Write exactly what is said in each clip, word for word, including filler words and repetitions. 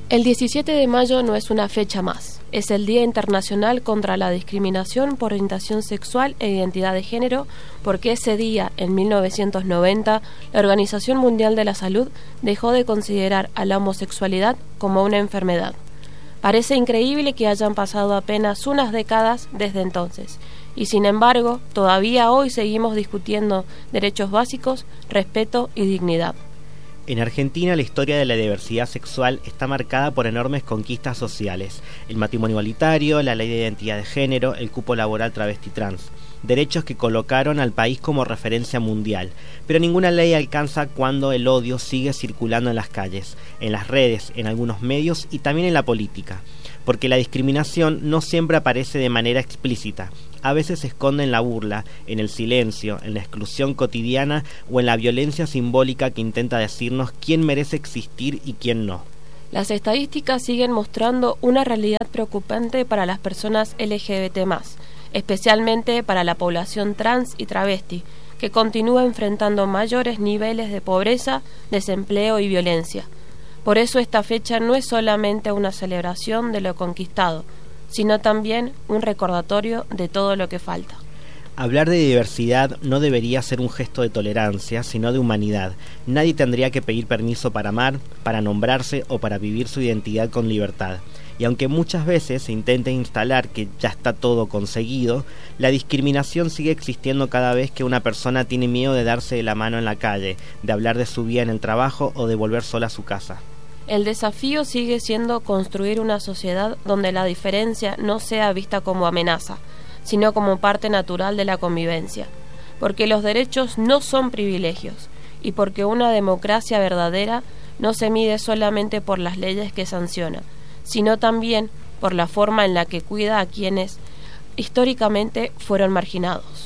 El diecisiete de mayo no es una fecha más, es el Día Internacional contra la Discriminación por Orientación Sexual e Identidad de Género, porque ese día, en mil novecientos noventa, la Organización Mundial de la Salud dejó de considerar a la homosexualidad como una enfermedad. Parece increíble que hayan pasado apenas unas décadas desde entonces, y sin embargo, todavía hoy seguimos discutiendo derechos básicos, respeto y dignidad. En Argentina, la historia de la diversidad sexual está marcada por enormes conquistas sociales: el matrimonio igualitario, la ley de identidad de género, el cupo laboral travesti trans, derechos que colocaron al país como referencia mundial. Pero ninguna ley alcanza cuando el odio sigue circulando en las calles, en las redes, en algunos medios y también en la política. Porque la discriminación no siempre aparece de manera explícita. A veces se esconde en la burla, en el silencio, en la exclusión cotidiana o en la violencia simbólica que intenta decirnos quién merece existir y quién no. Las estadísticas siguen mostrando una realidad preocupante para las personas L G B T más, especialmente para la población trans y travesti, que continúa enfrentando mayores niveles de pobreza, desempleo y violencia. Por eso esta fecha no es solamente una celebración de lo conquistado, sino también un recordatorio de todo lo que falta. Hablar de diversidad no debería ser un gesto de tolerancia, sino de humanidad. Nadie tendría que pedir permiso para amar, para nombrarse o para vivir su identidad con libertad. Y aunque muchas veces se intente instalar que ya está todo conseguido, la discriminación sigue existiendo cada vez que una persona tiene miedo de darse la mano en la calle, de hablar de su vida en el trabajo o de volver sola a su casa. El desafío sigue siendo construir una sociedad donde la diferencia no sea vista como amenaza, sino como parte natural de la convivencia, porque los derechos no son privilegios y porque una democracia verdadera no se mide solamente por las leyes que sanciona, sino también por la forma en la que cuida a quienes históricamente fueron marginados.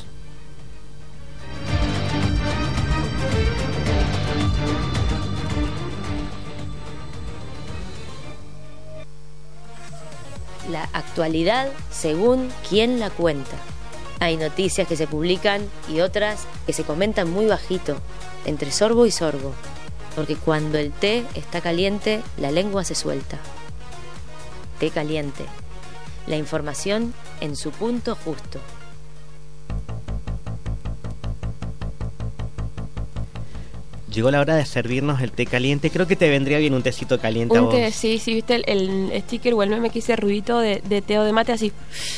La actualidad según quien la cuenta. Hay noticias que se publican y otras que se comentan muy bajito, entre sorbo y sorbo, porque cuando el té está caliente, la lengua se suelta. Té caliente. La información en su punto justo. Llegó la hora de servirnos el té caliente. Creo que te vendría bien un tecito caliente. Un a vos. té, sí, sí, viste el, el sticker o el meme que hice ruidito de, de té o de mate así.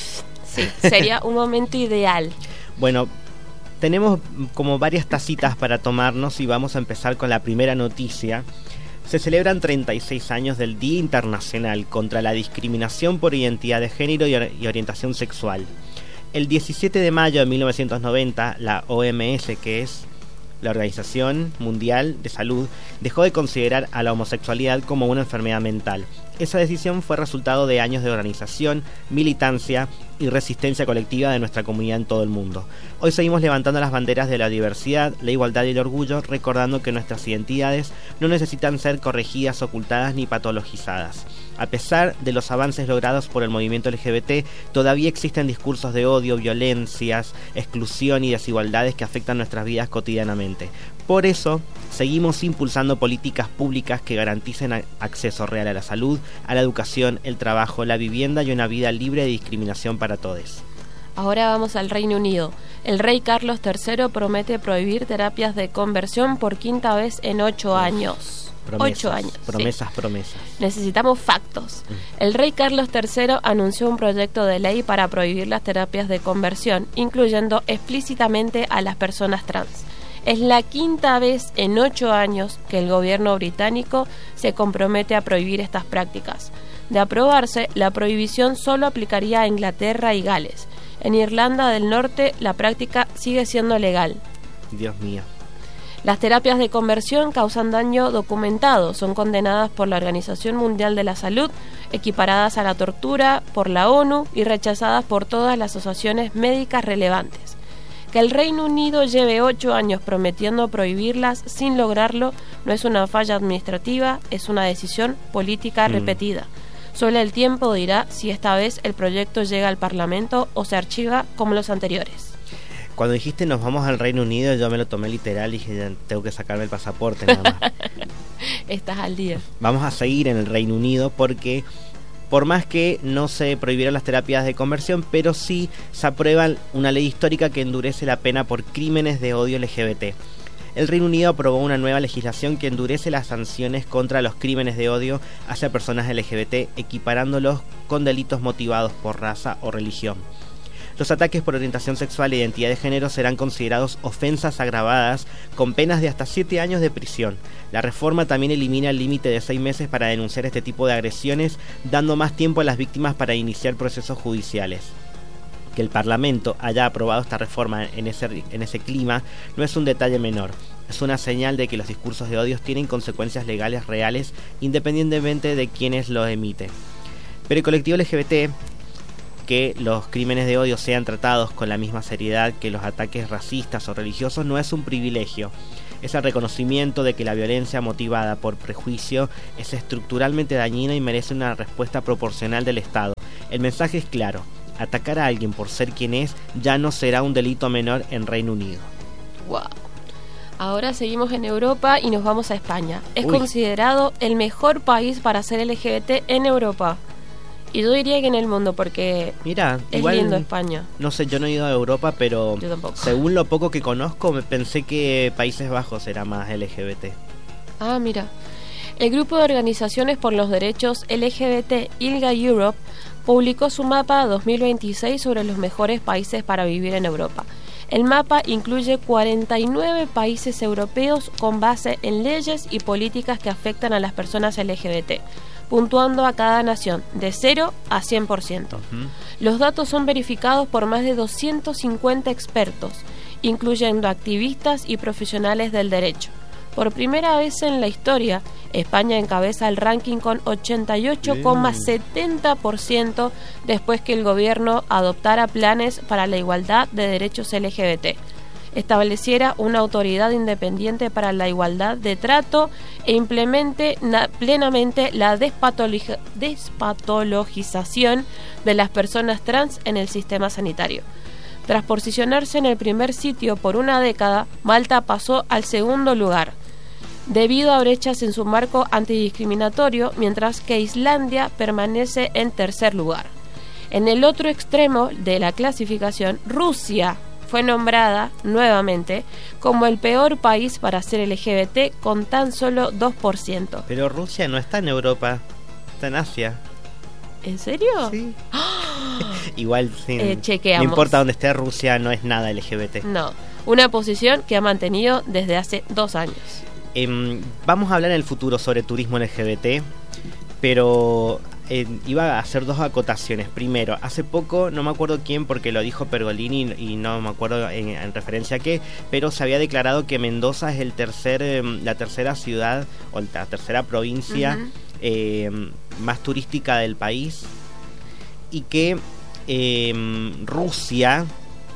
Sí, sería un momento ideal. Bueno, tenemos como varias tacitas para tomarnos y vamos a empezar con la primera noticia. Se celebran treinta y seis años del Día Internacional contra la Discriminación por Identidad de Género y, or- y Orientación Sexual. El diecisiete de mayo de mil novecientos noventa, la O M S, que es la Organización Mundial de Salud, dejó de considerar a la homosexualidad como una enfermedad mental. Esa decisión fue resultado de años de organización, militancia y resistencia colectiva de nuestra comunidad en todo el mundo. Hoy seguimos levantando las banderas de la diversidad, la igualdad y el orgullo, recordando que nuestras identidades no necesitan ser corregidas, ocultadas ni patologizadas. A pesar de los avances logrados por el movimiento L G B T, todavía existen discursos de odio, violencias, exclusión y desigualdades que afectan nuestras vidas cotidianamente. Por eso, seguimos impulsando políticas públicas que garanticen a- acceso real a la salud, a la educación, el trabajo, la vivienda y una vida libre de discriminación para todos. Ahora vamos al Reino Unido. El rey Carlos tercero promete prohibir terapias de conversión por quinta vez en ocho años. Promesas, Ocho años. Promesas, sí. promesas. Necesitamos factos. El rey Carlos tercero anunció un proyecto de ley para prohibir las terapias de conversión, incluyendo explícitamente a las personas trans. Es la quinta vez en ocho años que el gobierno británico se compromete a prohibir estas prácticas. De aprobarse, la prohibición solo aplicaría a Inglaterra y Gales. En Irlanda del Norte, la práctica sigue siendo legal. Dios mío. Las terapias de conversión causan daño documentado, son condenadas por la Organización Mundial de la Salud, equiparadas a la tortura por la ONU y rechazadas por todas las asociaciones médicas relevantes. Que el Reino Unido lleve ocho años prometiendo prohibirlas sin lograrlo no es una falla administrativa, es una decisión política mm. repetida. Solo el tiempo dirá si esta vez el proyecto llega al Parlamento o se archiva como los anteriores. Cuando dijiste nos vamos al Reino Unido, yo me lo tomé literal y dije, tengo que sacarme el pasaporte nada más. Estás al día. Vamos a seguir en el Reino Unido porque, por más que no se prohibieron las terapias de conversión, pero sí se aprueba una ley histórica que endurece la pena por crímenes de odio L G B T. El Reino Unido aprobó una nueva legislación que endurece las sanciones contra los crímenes de odio hacia personas L G B T, equiparándolos con delitos motivados por raza o religión. Los ataques por orientación sexual e identidad de género serán considerados ofensas agravadas con penas de hasta siete años de prisión. La reforma también elimina el límite de seis meses para denunciar este tipo de agresiones, dando más tiempo a las víctimas para iniciar procesos judiciales. Que el Parlamento haya aprobado esta reforma en ese, en ese clima no es un detalle menor. Es una señal de que los discursos de odio tienen consecuencias legales reales independientemente de quienes los emiten. Pero el colectivo L G B T, que los crímenes de odio sean tratados con la misma seriedad que los ataques racistas o religiosos, no es un privilegio. Es el reconocimiento de que la violencia motivada por prejuicio es estructuralmente dañina y merece una respuesta proporcional del Estado. El mensaje es claro: atacar a alguien por ser quien es ya no será un delito menor en Reino Unido. Wow. Ahora seguimos en Europa y nos vamos a España. Es Uy. considerado el mejor país para ser L G B T en Europa. Y yo diría que en el mundo, porque Mira, es igual, lindo España. No sé, yo no he ido a Europa, pero Yo tampoco. según lo poco que conozco, me pensé que Países Bajos era más L G B T. Ah, mira. El grupo de organizaciones por los derechos L G B T, ILGA Europe, publicó su mapa dos mil veintiséis sobre los mejores países para vivir en Europa. El mapa incluye cuarenta y nueve países europeos con base en leyes y políticas que afectan a las personas L G B T, puntuando a cada nación de cero a cien por ciento. Uh-huh. Los datos son verificados por más de doscientos cincuenta expertos, incluyendo activistas y profesionales del derecho. Por primera vez en la historia, España encabeza el ranking con ochenta y ocho coma setenta por ciento después que el gobierno adoptara planes para la igualdad de derechos L G B T, estableciera una autoridad independiente para la igualdad de trato e implemente na- plenamente la despatologi- despatologización de las personas trans en el sistema sanitario. Tras posicionarse en el primer sitio por una década, Malta pasó al segundo lugar, debido a brechas en su marco antidiscriminatorio, mientras que Islandia permanece en tercer lugar. En el otro extremo de la clasificación, Rusia fue nombrada nuevamente como el peor país para ser L G B T con tan solo dos por ciento. Pero Rusia no está en Europa, está en Asia. ¿En serio? Sí. Igual, sí, Eh, chequeamos. no importa dónde esté Rusia, no es nada L G B T. No, una posición que ha mantenido desde hace dos años. Eh, vamos a hablar en el futuro sobre turismo L G B T, pero eh, iba a hacer dos acotaciones. Primero, hace poco, no me acuerdo quién, porque lo dijo Pergolini y no me acuerdo en, en referencia a qué, pero se había declarado que Mendoza es el tercer, eh, la tercera ciudad o la tercera provincia uh-huh. eh, más turística del país, y que eh, Rusia,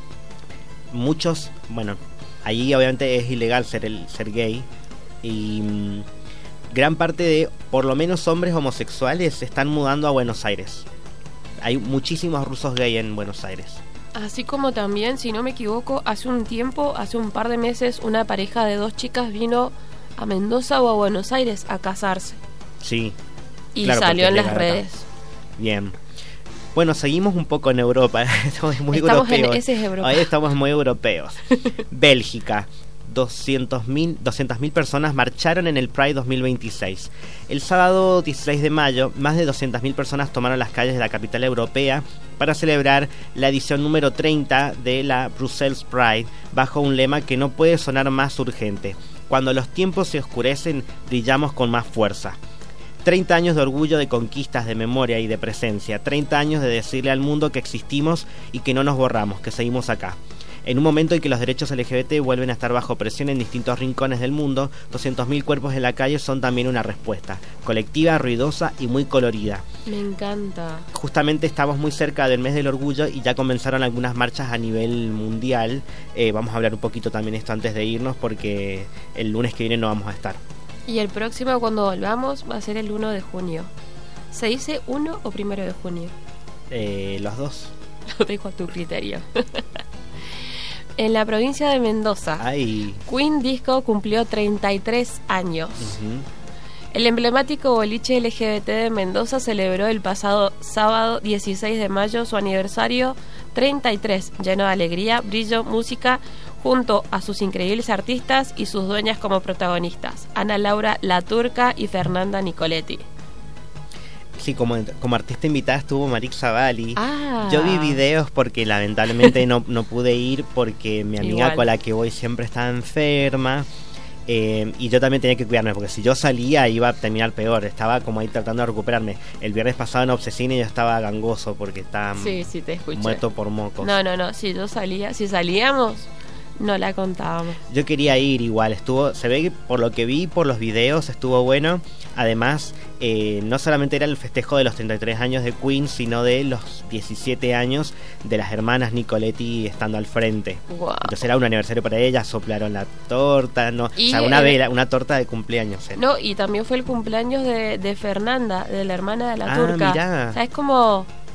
muchos, bueno, allí obviamente es ilegal ser, el, ser gay, y mmm, gran parte de, por lo menos hombres homosexuales, se están mudando a Buenos Aires. Hay muchísimos rusos gay en Buenos Aires. Así como también, si no me equivoco, hace un tiempo, hace un par de meses, una pareja de dos chicas vino a Mendoza o a Buenos Aires a casarse. Sí. Y claro, salió en las acá. redes. Bien. Bueno, seguimos un poco en Europa. Estamos muy estamos europeos. En, ese es Europa. Hoy estamos muy europeos. Bélgica. doscientas mil personas marcharon en el Pride dos mil veintiséis. El sábado dieciséis de mayo, más de doscientas mil personas tomaron las calles de la capital europea para celebrar la edición número treinta de la Brussels Pride, bajo un lema que no puede sonar más urgente: cuando los tiempos se oscurecen, brillamos con más fuerza. treinta años de orgullo, de conquistas, de memoria y de presencia. treinta años de decirle al mundo que existimos y que no nos borramos, que seguimos acá. En un momento en que los derechos L G B T vuelven a estar bajo presión en distintos rincones del mundo, doscientos mil cuerpos en la calle son también una respuesta, colectiva, ruidosa y muy colorida. Me encanta. Justamente estamos muy cerca del mes del orgullo y ya comenzaron algunas marchas a nivel mundial. Eh, vamos a hablar un poquito también esto antes de irnos, porque el lunes que viene no vamos a estar. Y el próximo, cuando volvamos, va a ser el uno de junio. ¿Se dice uno o primero de junio? Eh, los dos. Lo dejo a tu criterio. En la provincia de Mendoza, Ay. Queen Disco cumplió treinta y tres años. Uh-huh. El emblemático boliche L G B T de Mendoza celebró el pasado sábado dieciséis de mayo su aniversario treinta y tres, lleno de alegría, brillo, música, junto a sus increíbles artistas y sus dueñas como protagonistas, Ana Laura La Turca y Fernanda Nicoletti. Sí, como, como artista invitada estuvo Marix Zavalli. Ah. Yo vi videos porque lamentablemente no, no pude ir porque mi amiga Igual. con la que voy siempre estaba enferma. Eh, y yo también tenía que cuidarme porque si yo salía iba a terminar peor. Estaba como ahí tratando de recuperarme. El viernes pasado en Obsesine yo estaba gangoso porque estaba Sí, sí, te escuché. muerto por mocos. No, no, no, si yo salía, si salíamos, no la contábamos. Yo quería ir igual, estuvo, se ve que por lo que vi por los videos estuvo bueno. Además, eh, no solamente era el festejo de los treinta y tres años de Queen, sino de los diecisiete años de las hermanas Nicoletti estando al frente. Wow. Entonces era un aniversario para ellas, soplaron la torta, no, Y o sea, una el- vela, una torta de cumpleaños. Era. No, y también fue el cumpleaños de, de Fernanda, de la hermana de la Ah, Turca. mirá. O sea, es como